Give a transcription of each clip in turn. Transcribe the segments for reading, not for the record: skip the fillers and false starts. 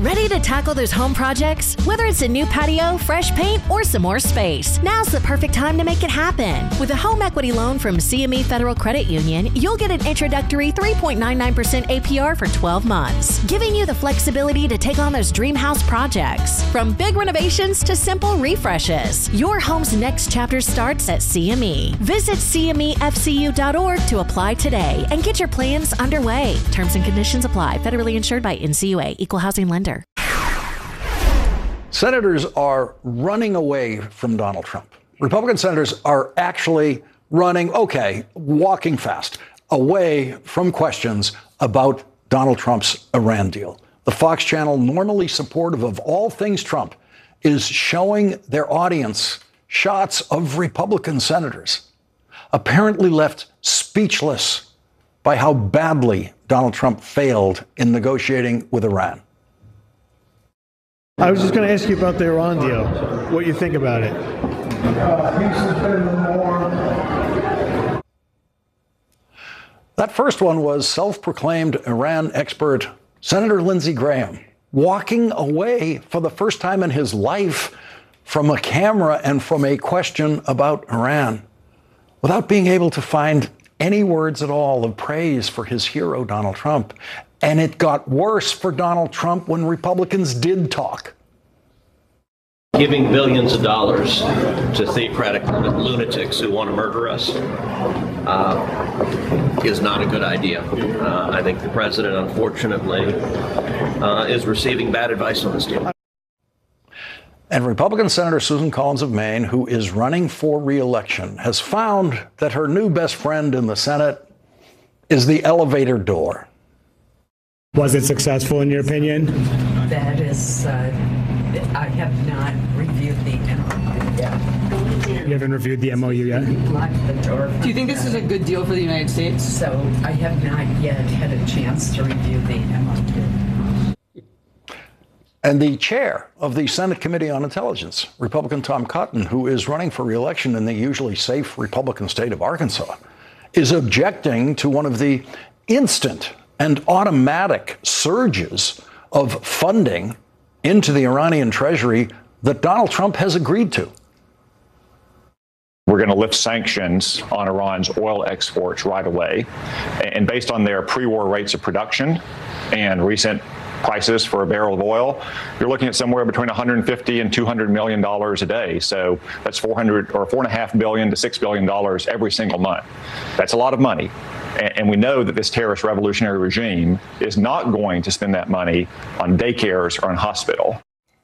Ready to tackle those home projects? Whether it's a new patio, fresh paint, or some more space, now's the perfect time to make it happen. With a home equity loan from CME Federal Credit Union, you'll get an introductory 3.99% APR for 12 months, giving you the flexibility to take on those dream house projects. From big renovations to simple refreshes, your home's next chapter starts at CME. Visit CMEFCU.org to apply today and get your plans underway. Terms and conditions apply. Federally insured by NCUA. Equal housing lender. Senators are running away from Donald Trump. Republican senators are actually walking fast away from questions about Donald Trump's Iran deal. The Fox channel, normally supportive of all things Trump, is showing their audience shots of Republican senators apparently left speechless by how badly Donald Trump failed in negotiating with Iran. I was just going to ask you about the Iran deal, what you think about it. That first one was self-proclaimed Iran expert Senator Lindsey Graham, walking away for the first time in his life from a camera and from a question about Iran without being able to find any words at all of praise for his hero, Donald Trump. And it got worse for Donald Trump when Republicans did talk. Giving billions of dollars to theocratic lunatics who want to murder us is not a good idea. I think the president, unfortunately, is receiving bad advice on this deal. And Republican Senator Susan Collins of Maine, who is running for re-election, has found that her new best friend in the Senate is the elevator door. Was it successful in your opinion? That is, I have not reviewed the MOU yet. You haven't reviewed the MOU yet? Locked the door. Do you think this is a good deal for the United States? So I have not yet had a chance to review the MOU. And the chair of the Senate Committee on Intelligence, Republican Tom Cotton, who is running for re-election in the usually safe Republican state of Arkansas, is objecting to one of the instant and automatic surges of funding into the Iranian treasury that Donald Trump has agreed to. We're going to lift sanctions on Iran's oil exports right away. And based on their pre-war rates of production and recent prices for a barrel of oil, you're looking at somewhere between $150 and $200 million a day. So that's $4.5 billion to $6 billion every single month. That's a lot of money. And we know that this terrorist revolutionary regime is not going to spend that money on daycares or on hospital.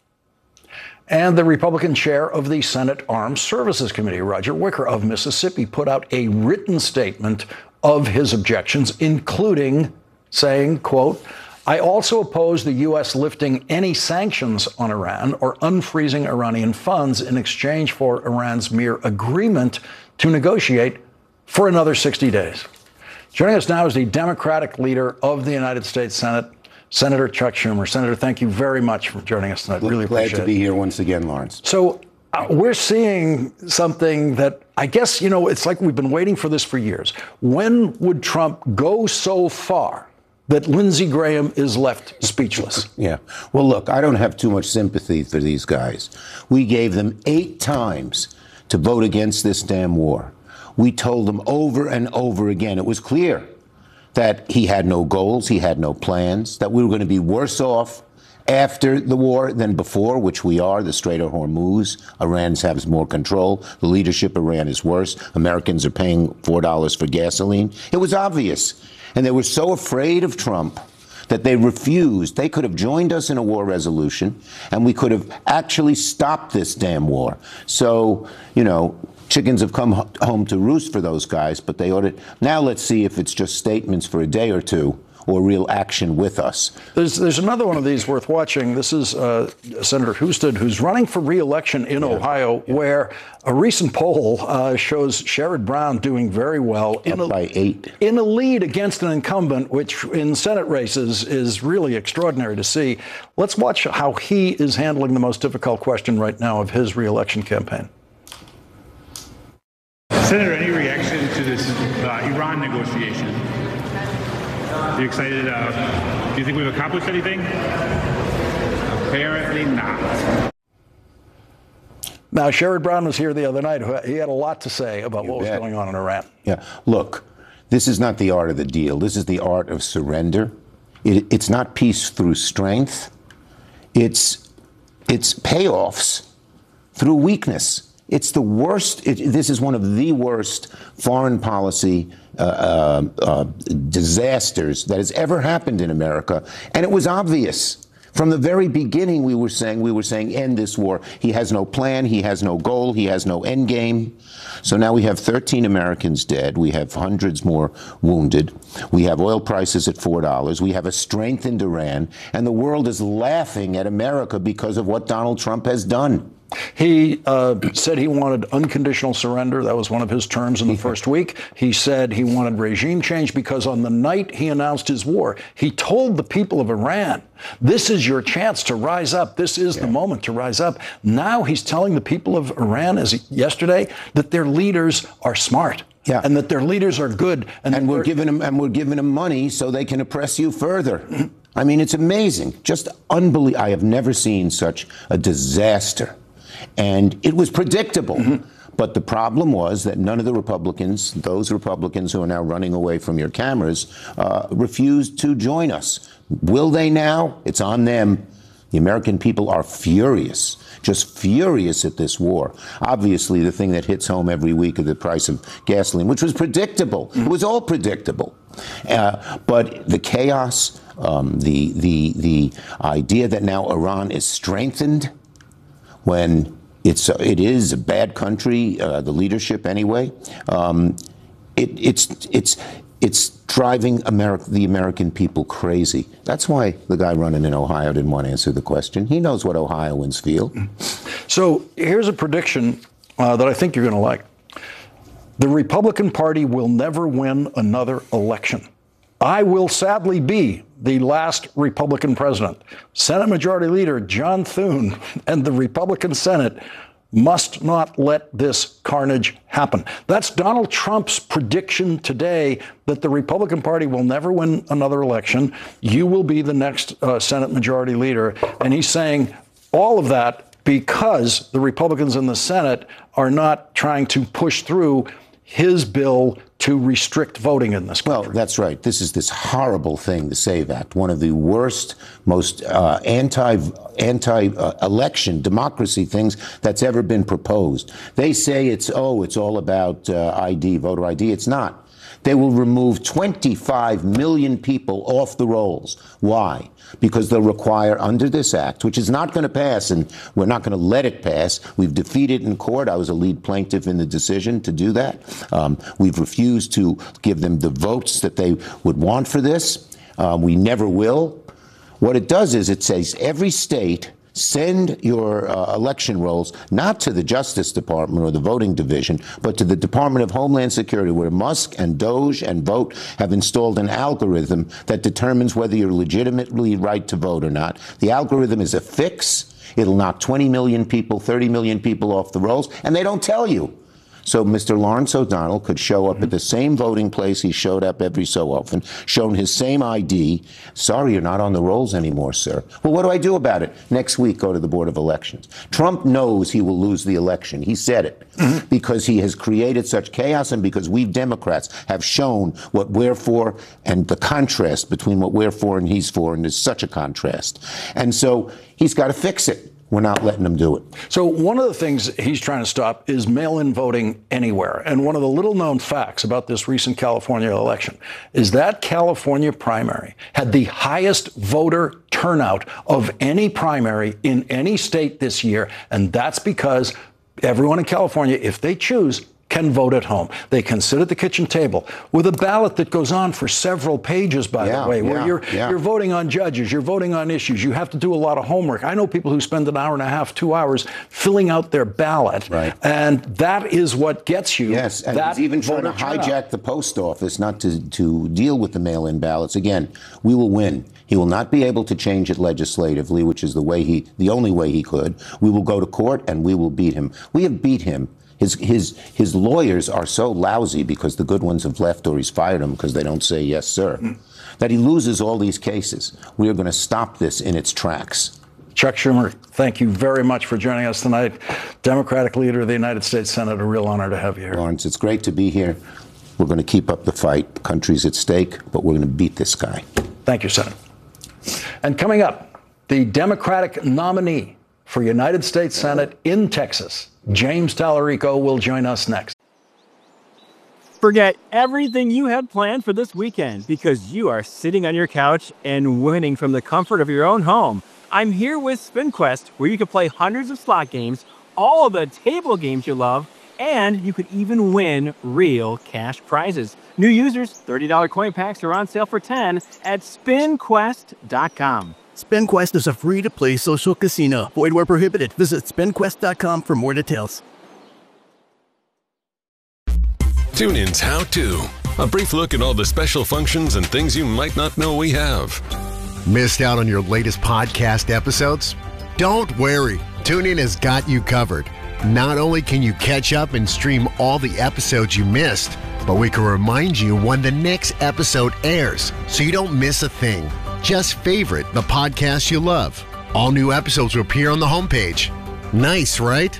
And the Republican chair of the Senate Armed Services Committee, Roger Wicker of Mississippi, put out a written statement of his objections, including saying, quote, "I also oppose the U.S. lifting any sanctions on Iran or unfreezing Iranian funds in exchange for Iran's mere agreement to negotiate for another 60 days. Joining us now is the Democratic leader of the United States Senate, Senator Chuck Schumer. Senator, thank you very much for joining us tonight. Really appreciate it. Glad to be here once again, Lawrence. So we're seeing something that I guess, it's like we've been waiting for this for years. When would Trump go so far that Lindsey Graham is left speechless? Yeah. Well, look, I don't have too much sympathy for these guys. We gave them 8 times to vote against this damn war. We told them over and over again, it was clear that he had no goals, he had no plans, that we were going to be worse off after the war than before, which we are. The Strait of Hormuz, Iran has more control. The leadership of Iran is worse. Americans are paying $4 for gasoline. It was obvious. And they were so afraid of Trump that they refused. They could have joined us in a war resolution, and we could have actually stopped this damn war. So, chickens have come home to roost for those guys, but they ought to. Now let's see if it's just statements for a day or two or real action with us. There's another one of these worth watching. This is Senator Husted, who's running for re-election in Ohio, where a recent poll shows Sherrod Brown doing very well by 8 in a lead against an incumbent, which in Senate races is really extraordinary to see. Let's watch how he is handling the most difficult question right now of his re-election campaign. Senator, any reaction to this Iran negotiation? Are you excited? Do you think we've accomplished anything? Apparently not. Now, Sherrod Brown was here the other night. He had a lot to say about what was going on in Iran. Yeah. Look, this is not the art of the deal. This is the art of surrender. It's not peace through strength. It's payoffs through weakness. It's the worst. This is one of the worst foreign policy disasters that has ever happened in America. And it was obvious. From the very beginning, we were saying, end this war. He has no plan. He has no goal. He has no end game. So now we have 13 Americans dead. We have hundreds more wounded. We have oil prices at $4. We have a strengthened Iran. And the world is laughing at America because of what Donald Trump has done. He said he wanted unconditional surrender. That was one of his terms in the first week. He said he wanted regime change because on the night he announced his war, he told the people of Iran, this is your chance to rise up. This is the moment to rise up. Now he's telling the people of Iran, as yesterday, that their leaders are smart. Yeah. And that their leaders are good. And we're giving them money so they can oppress you further. I mean, it's amazing. Just unbelievable. I have never seen such a disaster. And it was predictable. But the problem was that none of the Republicans, those Republicans who are now running away from your cameras, refused to join us. Will they now? It's on them. The American people are furious, just furious at this war. Obviously, the thing that hits home every week is the price of gasoline, which was predictable. It was all predictable. But the chaos, the idea that now Iran is strengthened, when it is a bad country, the leadership anyway. It's driving the American people crazy. That's why the guy running in Ohio didn't want to answer the question. He knows what Ohioans feel. So here's a prediction that I think you're going to like. The Republican Party will never win another election. I will sadly be the last Republican president. Senate Majority Leader John Thune and the Republican Senate must not let this carnage happen. That's Donald Trump's prediction today, that the Republican Party will never win another election. You will be the next Senate Majority Leader. And he's saying all of that because the Republicans in the Senate are not trying to push through his bill to restrict voting in this country. Well, that's right. This is this horrible thing, the SAVE Act, one of the worst, most anti-election democracy things that's ever been proposed. They say it's all about ID, voter ID. It's not. They will remove 25 million people off the rolls. Why? Because they'll require, under this act, which is not going to pass, and we're not going to let it pass. We've defeated in court. I was a lead plaintiff in the decision to do that. We've refused to give them the votes that they would want for this. We never will. What it does is it says every state send your election rolls not to the Justice Department or the voting division, but to the Department of Homeland Security, where Musk and Doge and Vote have installed an algorithm that determines whether you're legitimately right to vote or not. The algorithm is a fix. It'll knock 20 million people, 30 million people off the rolls, and they don't tell you. So Mr. Lawrence O'Donnell could show up at the same voting place he showed up every so often, shown his same ID. Sorry, you're not on the rolls anymore, sir. Well, what do I do about it? Next week, go to the Board of Elections. Trump knows he will lose the election. He said it because he has created such chaos and because we Democrats have shown what we're for and the contrast between what we're for and he's for, and there's such a contrast. And so he's got to fix it. We're not letting them do it. So one of the things he's trying to stop is mail-in voting anywhere. And one of the little-known facts about this recent California election is that California primary had the highest voter turnout of any primary in any state this year. And that's because everyone in California, if they choose, can vote at home. They can sit at the kitchen table with a ballot that goes on for several pages, by the way, where you're voting on judges, you're voting on issues. You have to do a lot of homework. I know people who spend an hour and a half, 2 hours filling out their ballot. Right. And that is what gets you. Yes, and he's even trying to hijack the post office not to deal with the mail-in ballots. Again, we will win. He will not be able to change it legislatively, which is the only way he could. We will go to court and we will beat him. We have beat him. His lawyers are so lousy because the good ones have left or he's fired them because they don't say yes, sir, that he loses all these cases. We are going to stop this in its tracks. Chuck Schumer, thank you very much for joining us tonight. Democratic leader of the United States Senate, a real honor to have you here. Lawrence, it's great to be here. We're going to keep up the fight. The country's at stake, but we're going to beat this guy. Thank you, Senator. And coming up, the Democratic nominee for United States Senate in Texas, James Tallarico, will join us next. Forget everything you had planned for this weekend because you are sitting on your couch and winning from the comfort of your own home. I'm here with SpinQuest, where you can play hundreds of slot games, all of the table games you love, and you could even win real cash prizes. New users, $30 coin packs are on sale for $10 at SpinQuest.com. SpinQuest is a free-to-play social casino. Void where prohibited. Visit SpinQuest.com for more details. TuneIn's How To. A brief look at all the special functions and things you might not know we have. Missed out on your latest podcast episodes? Don't worry. TuneIn has got you covered. Not only can you catch up and stream all the episodes you missed, but we can remind you when the next episode airs so you don't miss a thing. Just favorite the podcast you love. All new episodes will appear on the homepage. Nice, right?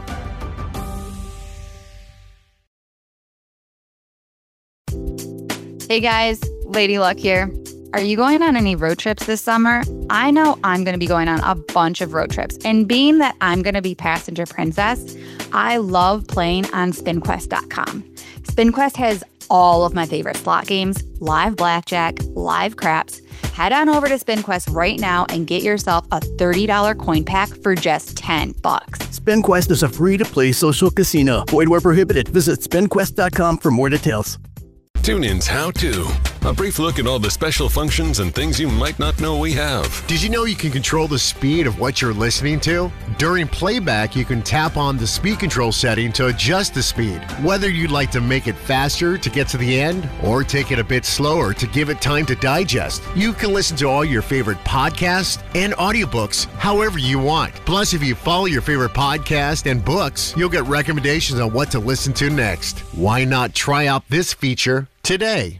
Hey guys, Lady Luck here. Are you going on any road trips this summer? I know I'm going to be going on a bunch of road trips. And being that I'm going to be passenger princess, I love playing on SpinQuest.com. SpinQuest has all of my favorite slot games, live blackjack, live craps. Head on over to SpinQuest right now and get yourself a $30 coin pack for just $10. SpinQuest is a free-to-play social casino. Void where prohibited. Visit SpinQuest.com for more details. TuneIn's How To. A brief look at all the special functions and things you might not know we have. Did you know you can control the speed of what you're listening to? During playback, you can tap on the speed control setting to adjust the speed. Whether you'd like to make it faster to get to the end or take it a bit slower to give it time to digest, you can listen to all your favorite podcasts and audiobooks however you want. Plus, if you follow your favorite podcast and books, you'll get recommendations on what to listen to next. Why not try out this feature today?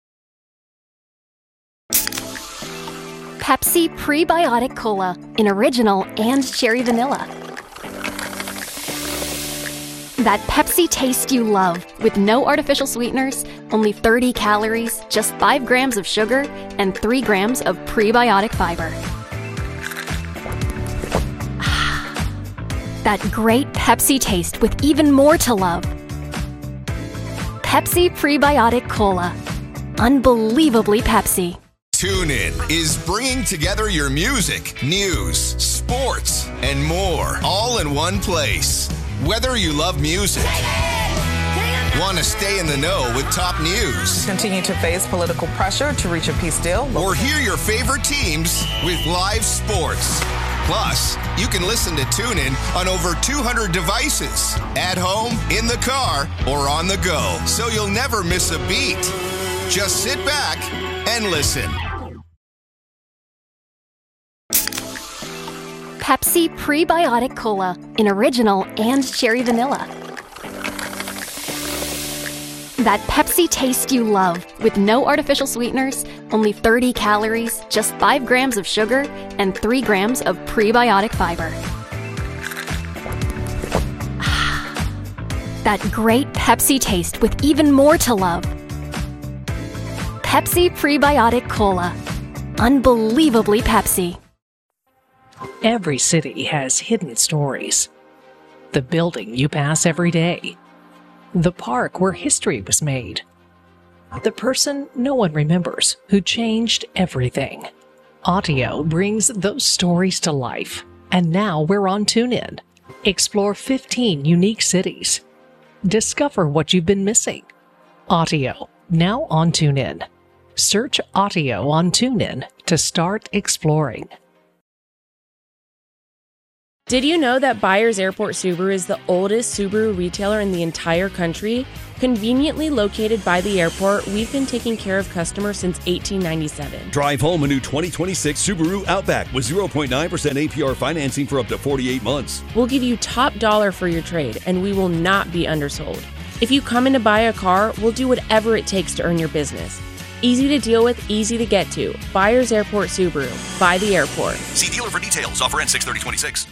Pepsi Prebiotic Cola in original and cherry vanilla. That Pepsi taste you love with no artificial sweeteners, only 30 calories, just 5 grams of sugar, and 3 grams of prebiotic fiber. That great Pepsi taste with even more to love. Pepsi Prebiotic Cola. Unbelievably Pepsi. TuneIn is bringing together your music, news, sports, and more, all in one place. Whether you love music, want to stay in the know with top news, continue to face political pressure to reach a peace deal, or hear your favorite teams with live sports. Plus, you can listen to TuneIn on over 200 devices, at home, in the car, or on the go, so you'll never miss a beat. Just sit back and listen. Pepsi Prebiotic Cola in original and cherry vanilla. That Pepsi taste you love with no artificial sweeteners, only 30 calories, just 5 grams of sugar, and 3 grams of prebiotic fiber. That great Pepsi taste with even more to love. Pepsi Prebiotic Cola. Unbelievably Pepsi. Every city has hidden stories. The building you pass every day. The park where history was made. The person no one remembers who changed everything. Audio brings those stories to life. And now we're on TuneIn. Explore 15 unique cities. Discover what you've been missing. Audio, now on TuneIn. Search Audio on TuneIn to start exploring. Did you know that Byers Airport Subaru is the oldest Subaru retailer in the entire country? Conveniently located by the airport, we've been taking care of customers since 1897. Drive home a new 2026 Subaru Outback with 0.9% APR financing for up to 48 months. We'll give you top dollar for your trade, and we will not be undersold. If you come in to buy a car, we'll do whatever it takes to earn your business. Easy to deal with, easy to get to. Byers Airport Subaru. By the airport. See dealer for details. Offer ends 6/30/26.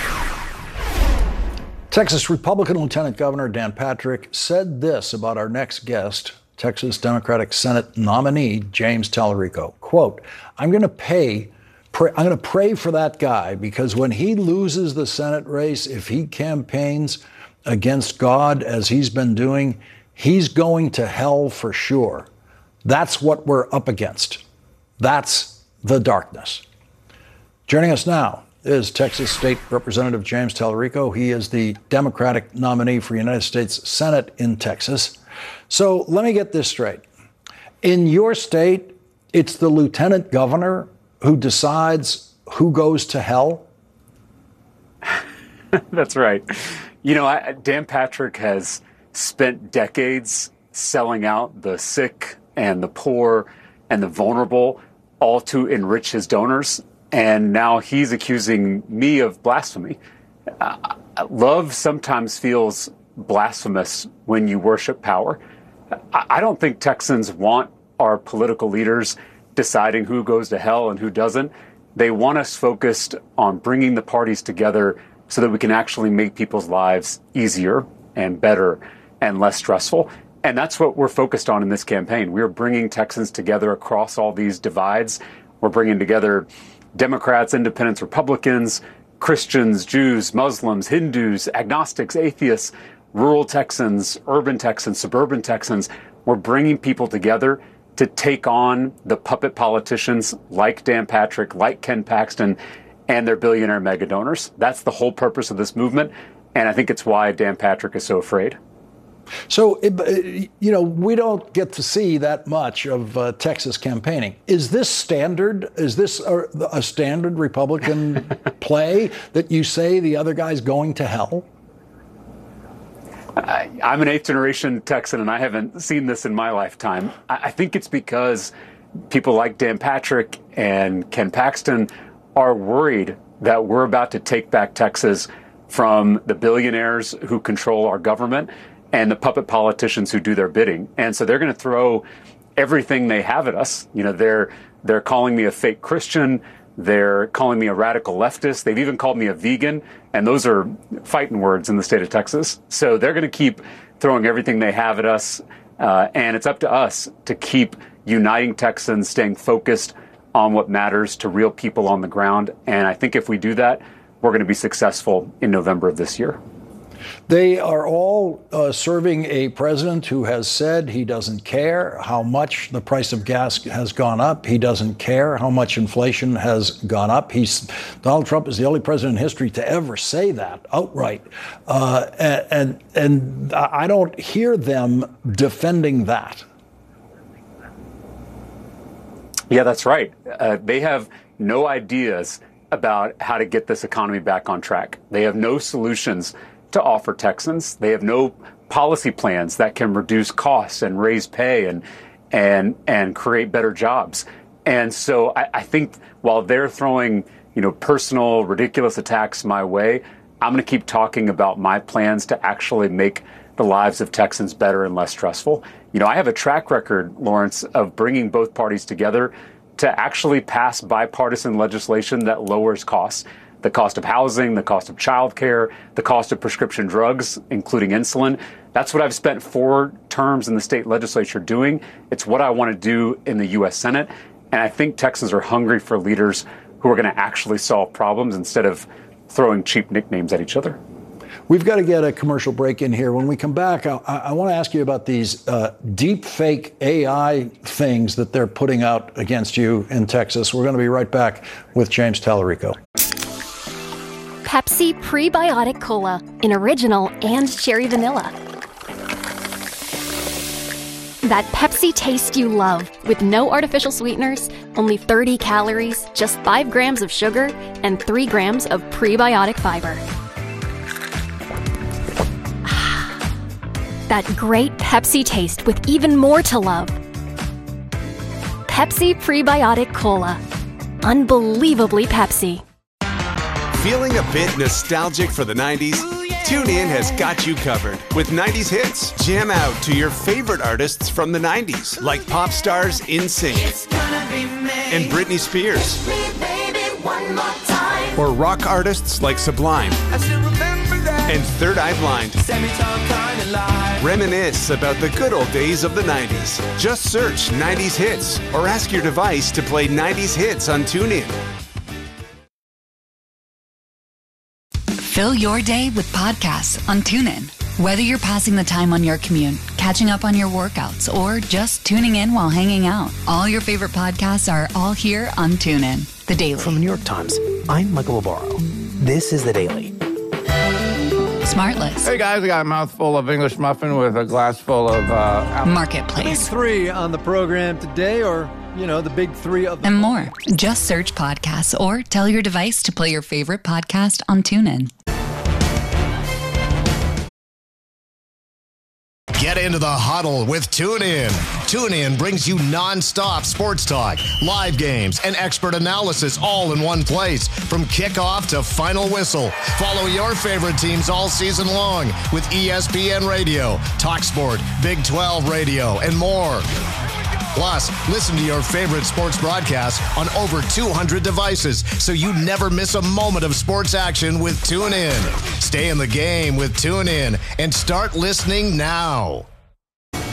Texas Republican Lieutenant Governor Dan Patrick said this about our next guest, Texas Democratic Senate nominee James Tallarico. Quote, I'm going to pray for that guy because when he loses the Senate race, if he campaigns against God as he's been doing, he's going to hell for sure. That's what we're up against. That's the darkness. Joining us now is Texas State Representative James Tallarico. He is the Democratic nominee for United States Senate in Texas. So let me get this straight. In your state, it's the lieutenant governor who decides who goes to hell? That's right. You know, Dan Patrick has spent decades selling out the sick and the poor and the vulnerable, all to enrich his donors. And now he's accusing me of blasphemy. Love sometimes feels blasphemous when you worship power. I don't think Texans want our political leaders deciding who goes to hell and who doesn't. They want us focused on bringing the parties together so that we can actually make people's lives easier and better and less stressful. And that's what we're focused on in this campaign. We're bringing Texans together across all these divides. We're bringing together Democrats, independents, Republicans, Christians, Jews, Muslims, Hindus, agnostics, atheists, rural Texans, urban Texans, suburban Texans. We're bringing people together to take on the puppet politicians like Dan Patrick, like Ken Paxton, and their billionaire mega donors. That's the whole purpose of this movement, and I think it's why Dan Patrick is so afraid. So, you know, we don't get to see that much of Texas campaigning. Is this standard? Is this a standard Republican play that you say the other guy's going to hell? I'm an eighth generation Texan, and I haven't seen this in my lifetime. I think it's because people like Dan Patrick and Ken Paxton are worried that we're about to take back Texas from the billionaires who control our government and the puppet politicians who do their bidding. And so they're going to throw everything they have at us. You know, they're calling me a fake Christian. They're calling me a radical leftist. They've even called me a vegan. And those are fighting words in the state of Texas. So they're going to keep throwing everything they have at us. And it's up to us to keep uniting Texans, staying focused on what matters to real people on the ground. And I think if we do that, we're going to be successful in November of this year. They are all serving a president who has said he doesn't care how much the price of gas has gone up. He doesn't care how much inflation has gone up. Donald Trump is the only president in history to ever say that outright. And I don't hear them defending that. Yeah, that's right. They have no ideas about how to get this economy back on track. They have no solutions to offer Texans. They have no policy plans that can reduce costs and raise pay and create better jobs. And so I think while they're throwing, you know, personal, ridiculous attacks my way, I'm going to keep talking about my plans to actually make the lives of Texans better and less stressful. You know, I have a track record, Lawrence, of bringing both parties together to actually pass bipartisan legislation that lowers costs. The cost of housing, the cost of childcare, the cost of prescription drugs, including insulin. That's what I've spent 4 terms in the state legislature doing. It's what I want to do in the U.S. Senate. And I think Texans are hungry for leaders who are going to actually solve problems instead of throwing cheap nicknames at each other. We've got to get a commercial break in here. When we come back, I want to ask you about these deep fake AI things that they're putting out against you in Texas. We're going to be right back with James Tallarico. Pepsi Prebiotic Cola in original and cherry vanilla. That Pepsi taste you love with no artificial sweeteners, only 30 calories, just 5 grams of sugar, and 3 grams of prebiotic fiber. That great Pepsi taste with even more to love. Pepsi Prebiotic Cola. Unbelievably Pepsi. Feeling a bit nostalgic for the 90s? TuneIn has got you covered with 90s hits. Jam out to your favorite artists from the 90s, like pop stars NSYNC and Britney Spears. Or rock artists like Sublime and Third Eye Blind. Reminisce about the good old days of the 90s. Just search 90s hits or ask your device to play 90s hits on TuneIn. Fill your day with podcasts on TuneIn. Whether you're passing the time on your commute, catching up on your workouts, or just tuning in while hanging out, all your favorite podcasts are all here on TuneIn. The Daily. From the New York Times, I'm Michael Lobaro. This is The Daily. Smartless. Hey guys, I got a mouthful of English muffin with a glass full of Marketplace. Big three on the program today, or, the big three of and more. Just search podcasts or tell your device to play your favorite podcast on TuneIn. Get into the huddle with TuneIn. TuneIn brings you non-stop sports talk, live games, and expert analysis all in one place. From kickoff to final whistle. Follow your favorite teams all season long with ESPN Radio, TalkSport, Big 12 Radio, and more. Plus, listen to your favorite sports broadcasts on over 200 devices so you never miss a moment of sports action with TuneIn. Stay in the game with TuneIn and start listening now.